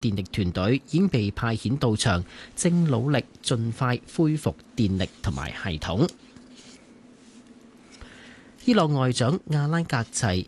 電力團隊已經被派遣到場，正努力盡快恢復電力同埋系統。伊朗外長阿拉格齊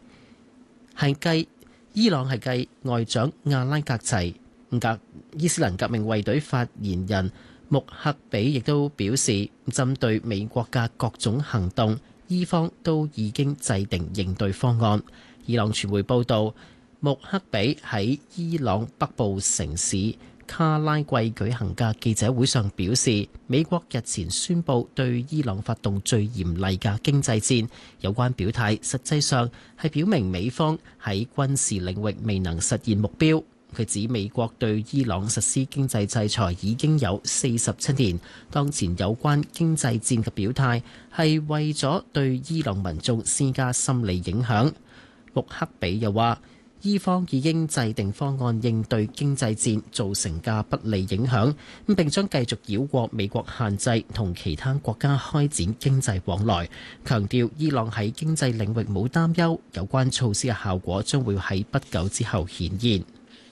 伊朗係繼外長阿拉格齊伊斯蘭革命衛隊發言人穆克比亦都表示，針對美國嘅各種行動，伊方都已經制定應對方案。伊朗傳媒報道，穆克比喺伊朗北部城市卡拉季舉行嘅記者會上表示，美國日前宣布對伊朗發動最嚴厲嘅經濟戰，有關表態實際上係表明美方喺軍事領域未能實現目標。佢指美國對伊朗實施經濟制裁已經有47年，當前有關經濟戰嘅表態係為咗對伊朗民眾施加心理影響。穆克比又話，伊方已經制定方案應對經濟戰造成嘅不利影響，並將繼續繞過美國限制同其他國家開展經濟往來，強調伊朗喺經濟領域冇擔憂，有關措施嘅效果將會喺不久之後顯現。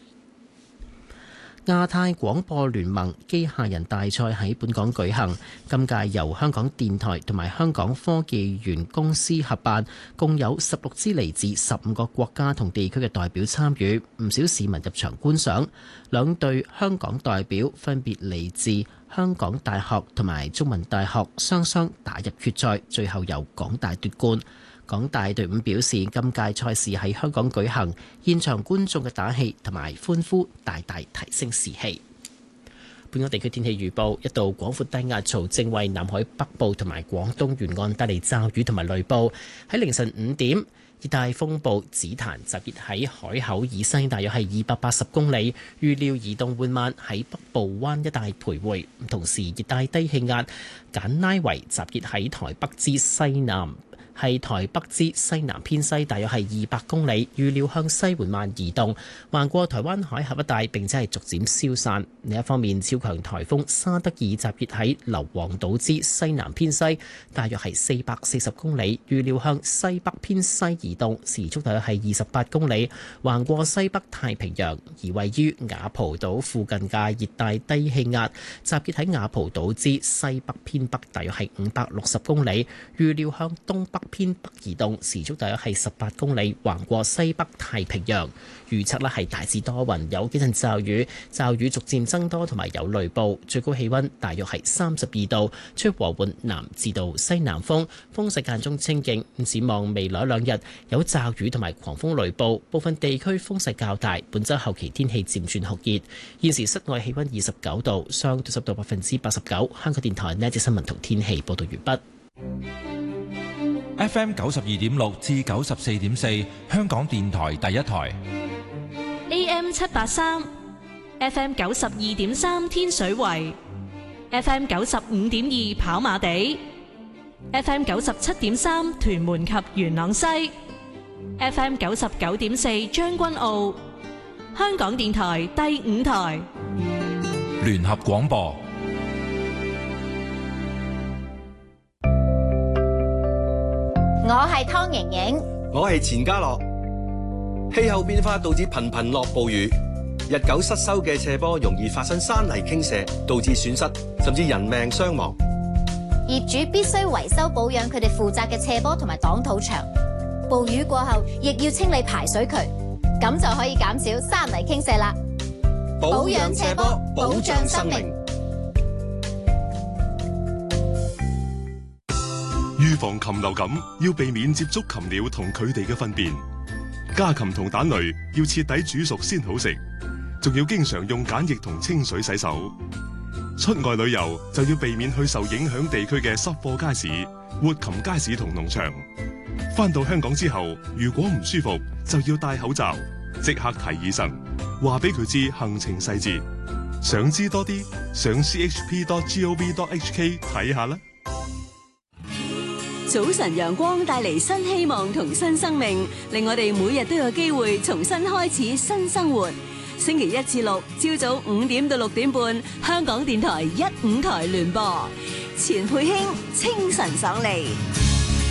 亞太廣播聯盟機械人大賽喺本港舉行，今屆由香港電台同埋香港科技園公司合辦，共有16支嚟自15個國家同地區嘅代表參與，唔少市民入場觀賞。兩隊香港代表分別嚟自香港大學同埋中文大學，雙雙打入決賽，最後由港大奪冠。港大隊伍表示，今屆賽事喺香港舉行，現場觀眾嘅打氣同埋歡呼大大提升士氣。本港地區天氣預報，一道廣闊低壓槽正為南海北部同埋廣東沿岸帶嚟驟雨同埋雷暴。喺凌晨5點，熱帶風暴紫檀集結喺海口以西，大約係280公里，預料移動緩慢喺北部灣一帶徘徊。同時，熱帶低氣壓簡拉維集結喺台北之西南。係台北之西南偏西，大約係200公里，預料向西緩慢移動，橫過台灣海峽一帶，並且係逐漸消散。另一方面，超強颱風沙德爾集結喺硫磺島之西南偏西，大約係440公里，預料向西北偏西移動，時速大約係28公里，橫過西北太平洋。而位於雅蒲島附近嘅熱帶低氣壓集結喺雅蒲島之西北偏北，大約係560公里，預料向東北偏北移動，時速大約係18公里，橫過西北太平洋。預測係大致多雲，有幾陣驟雨，驟雨逐漸增多，同埋有雷暴。最高氣溫大約係32度，吹和緩南至到西南風，風勢間中清勁。展望未來2日有驟雨同埋狂風雷暴，部分地區風勢較大。本週後期天氣漸轉酷熱。現時室外氣溫29度，相對濕度89%。香港電台呢一節新聞同天氣報道完畢。 FM 92.6至94.4，香港電台第一台。 AM 783 FM 92.3天水圍 FM 95.2跑馬地 FM 97.3屯門及元朗西 FM 99.4將軍澳。香港電台第5台聯合廣播。 我係湯瑩瑩， 我係錢嘉樂。氣候變化導致頻頻落暴雨，日久失修嘅斜坡容易發生山泥傾瀉，導致損失甚至人命傷亡。 業主必須維修保養佢哋負責嘅斜坡同埋擋土牆。暴雨過後，亦要清理排水渠，咁就可以減少山泥傾瀉啦。保養斜坡，保障生命。 預防禽流感，要避免接觸禽鳥同佢哋嘅糞便。家禽同蛋類要徹底煮熟先好食，仲要經常用鹼液同清水洗手。出外旅遊就要避免去受影響地區嘅濕貨街市、活禽街市同農場。返到香港之後，如果唔舒服，就要戴口罩，即刻睇醫生，話俾佢知行程細節。想知多啲，上 chp.gov.hk 睇下啦。 早晨陽光帶嚟新希望同新生命，令我哋每日都有機會重新開始新生活。星期1至6朝早5點到6點半，香港電台1、5台聯播，錢佩卿清晨爽利。